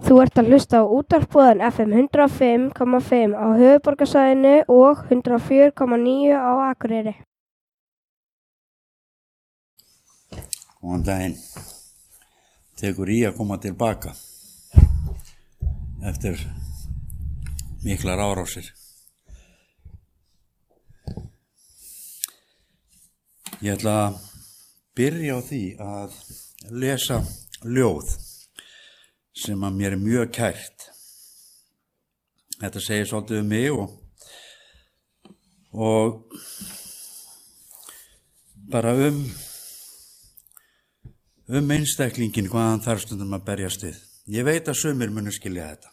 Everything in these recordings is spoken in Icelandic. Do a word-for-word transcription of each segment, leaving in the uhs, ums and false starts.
Þú ert að hlusta á útvarpsboðan F M hundrað og fimm komma fimm á höfuðborgarsvæðinu og hundrað og fjögur komma níu á Akureyri. Góðan daginn. Tekur í að koma tilbaka eftir miklar árásir. Ég ætla að byrja á því að lesa ljóð sem að mér er mjög kært. Þetta segir svolítið um mig og, og bara um, um einstaklingin hvað hann þarf stundum að berjast við. Ég veit að sumir munu skilja þetta.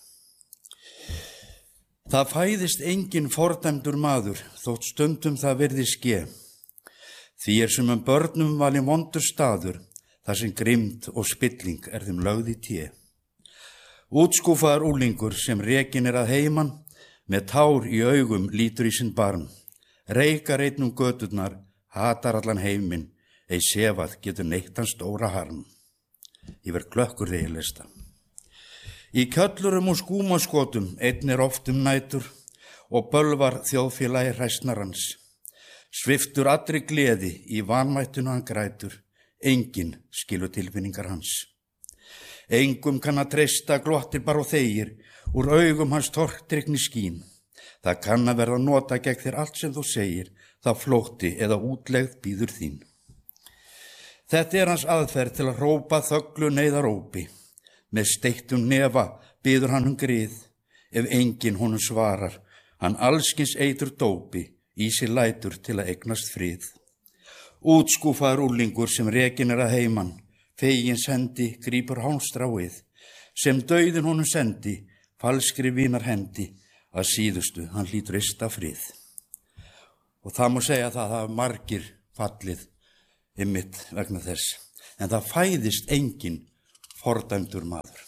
Það fæðist engin fordæmdur maður, þótt stundum það virði ske. Því er sumum börnum valinn vondur staður, þar sem grimmd og spilling er þeim lögð í té. Útskúfaður úlingur sem rekin er að heiman, með tár í augum lítur í sinn barm. Reykar einn um göturnar, hatar allan heiminn, ei sefað getur neitt hans stóra harm. Ég verð glökkur þegar ég lesta. Í kjöllurum og skúmaskotum einn er oft um nætur og bölvar þjóðfélagi hræsnarans. Sviftur allri gleði í vanmættinu hann grætur, enginn skilur tilfinningar hans. Engum kann að treysta glottir bara og þegir, úr augum hans tortryggni skín. Það kann að verða nota gegn þér allt sem þú segir, það flótti eða útlegð býður þín. Þetta er hans aðferð til að hrópa þöglu neyðarópi. Með steiktum nefa býður hann um grið, ef enginn honum svarar, hann allskins eitur dópi, í sér lætur til að eignast frið. Útskúfaður úlingur sem rekin er að heiman, fegins hendi grípur hálmstráið, sem dauðin honum sendi, falskri vínar hendi, að síðustu hann hlýtur ysta frið. Og það má segja það að það er margir fallið einmitt vegna þess, en það fæðist engin fordæmdur maður.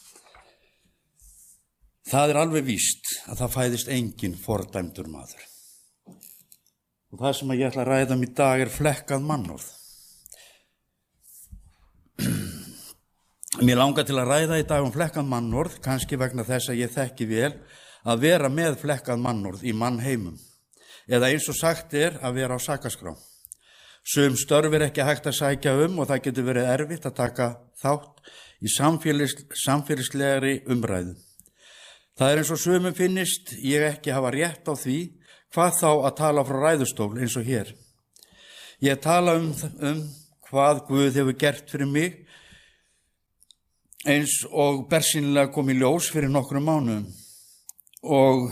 Það er alveg víst að það fæðist engin fordæmdur maður. Og það sem ég ætla að ræða um í dag er flekkað mannorð. Mér langar til að ræða í dag um flekkað mannorð, kannski vegna þess að ég þekki vel að vera með flekkað mannorð í mannheimum, eða eins og sagt er að vera á sakaskrá. Sum störf er ekki hægt að sækja um og það getur verið erfitt að taka þátt í samfélags, samfélagslegri umræðu. Það er eins og sumum finnist ég ekki hafa rétt á því, hvað þá að tala frá ræðustól eins og hér. Ég tala um, um hvað Guð hefur gert fyrir mig, eins og bersýnilega kom í ljós fyrir nokkrum mánuðum og,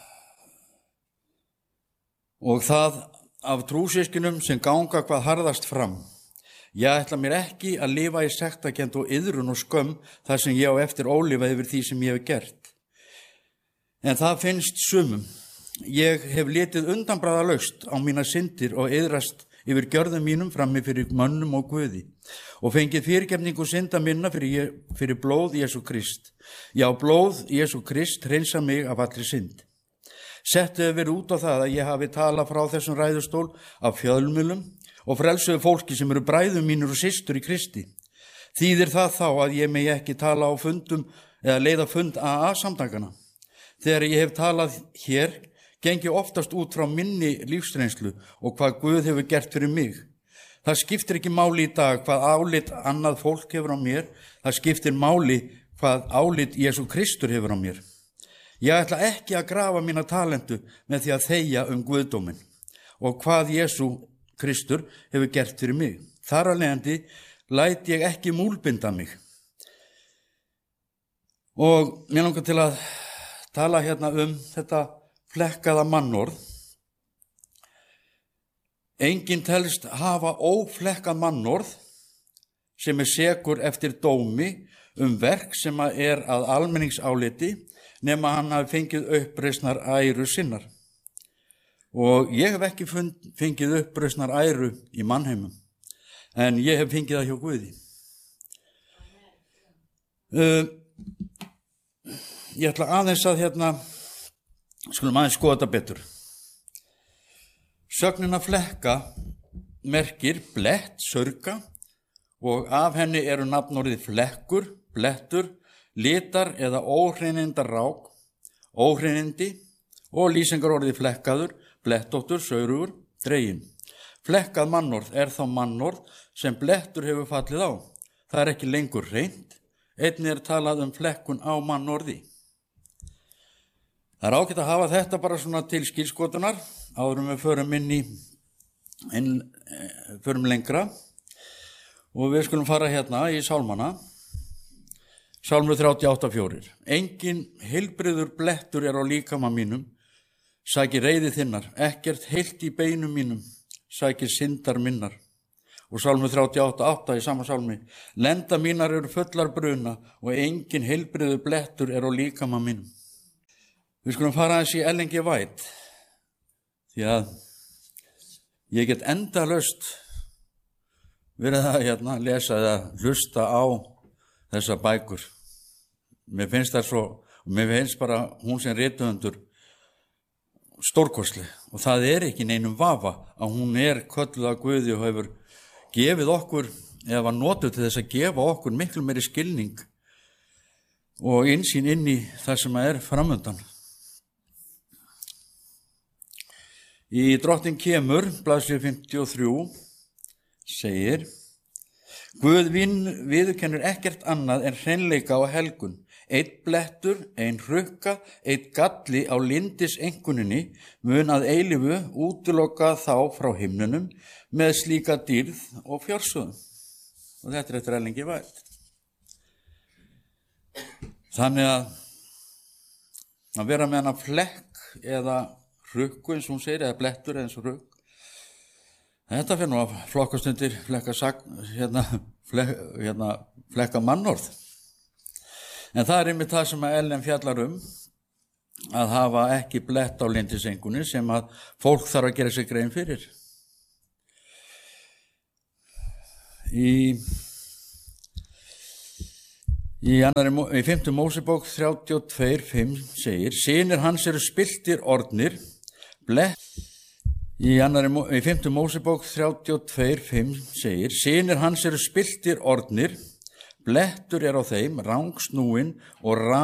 og það af trúsyskinum sem ganga hvað harðast fram. Ég ætla mér ekki að lifa í sektarkennd og iðrun og skömm þar sem ég á eftir ólifað yfir því sem ég hef gert. En það finnst sumum. Ég hef litið undanbragðalaust á mína syndir og iðrast yfir gjörðum mínum frammi fyrir mönnum og Guði og fengið fyrirgefningu synda minna fyrir, fyrir blóð Jesú Krist. Já, blóð Jesú Krist hreinsa mig af allri synd. Sett hefur verið út á það að ég hafi talað frá þessum ræðustól af fjölmiðlum og frelsuðu fólki sem eru bræður mínur og systur í Kristi. Þýðir það þá að ég megi ekki tala á fundum eða leiða fund A A-samtakana. Þegar ég hef talað hér, gengi oftast út frá minni lífsreynslu og hvað Guð hefur gert fyrir mig. Það skiptir ekki máli í dag hvað álit annað fólk hefur á mér, það skiptir máli hvað álit Jesú Kristur hefur á mér. Ég ætla ekki að grafa mína talentu með því að þegja um Guðdóminn og hvað Jesú Kristur hefur gert fyrir mig. Þar af leiðandi læt ég ekki múlbinda mig. Og mér langar til að tala hérna um þetta flekkaða mannorð. Enginn telst hafa óflekkað mannorð sem er sekur eftir dómi um verk sem er að almenningsáliti nema hann hafi fengið uppreisnar æru sinnar. Og ég hef ekki fund, fengið uppreisnar æru í mannheimum, en ég hef fengið það hjá Guði. Uh, ég ætla aðeins að hérna skulum aðeins skoða þetta betur. Sögnin að flekka merkir blett, saurga og af henni eru nafnorðið flekkur, blettur, litar eða óhreinindar rák, óhreinindi og lýsingarorði flekkaður, blettóttur, saurugur, dregin. Flekkað mannorð er þá mannorð sem blettur hefur fallið á. Það er ekki lengur hreint, einnig er talað um flekkun á mannorði. Það er ágætt að hafa þetta bara svona til skírskotunar, áður en við förum inn í, inn, förum lengra. Og við skulum fara hérna í sálmana, sálmur þrjátíu og átta fjórir. Engin heilbrigður blettur er á líkama mínum, sækir reiði þinnar, ekkert heilt í beinum mínum, sækir syndar minnar. Og sálmur þrjátíu og átta átta í sama sálmi, lenda mínar eru fullar bruna og engin heilbrigður blettur er á líkama mínum. Við skulum fara aðeins í Ellen G. White, því að ég get endalaust verið að hérna, lesa eða hlusta á þessa bækur. Mér finnst það svo, og mér finnst bara hún sem rithöfundur stórkostleg, og það er ekki neinum vafa að hún er kölluð af Guði og hefur gefið okkur, eða var notuð til þess að gefa okkur miklu meiri skilning og innsýn inn í það sem er framundan. Í Drottinn kemur, blaðsíðu fimmtíu og þrjú, segir: Guð viðurkennir ekkert annað en hreinleika og helgun. Einn blettur, ein hrukka, einn galli á lindis einkunninni mun að eilífu útiloka þá frá himnunum með slíka dýrð og fjársöðum. Og þetta er eftir Ellen G. White. Þannig að að vera með hana flekk eða hrukku, eins og hún segir, eða blettur eins og hrukk, þetta fyrir nú að flokkast undir flekka, hérna, flek, hérna, flekka mannorð. En það er einmitt það sem að Ellen fjallar um, að hafa ekki blett á lindisengunni sem að fólk þarf að gera sig grein fyrir. Í, í, annari, í fimmtu Mósebók þrjátíu og tvö fimm segir: Synir hans eru spilltir orðnir, blett. Í, annari, í fimmtu Mósebók þrjátíu og tvö fimm segir: Synir hans eru spilltir orðnir, blettur er á þeim, rangsnúin og